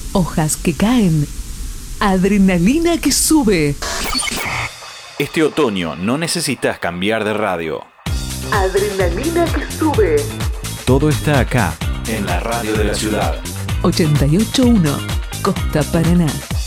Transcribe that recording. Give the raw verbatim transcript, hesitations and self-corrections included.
Hojas que caen. Adrenalina que sube. Este otoño no necesitas cambiar de radio. Adrenalina que sube. Todo está acá, en la radio de la ciudad. ochenta y ocho punto uno, Costa Paraná.